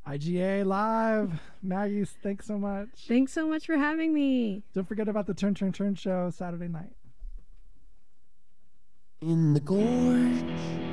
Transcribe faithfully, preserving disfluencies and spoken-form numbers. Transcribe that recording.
I G A Live. Maggie, thanks so much. Thanks so much for having me. Don't forget about the Turn, Turn, Turn show Saturday night. In the gorge.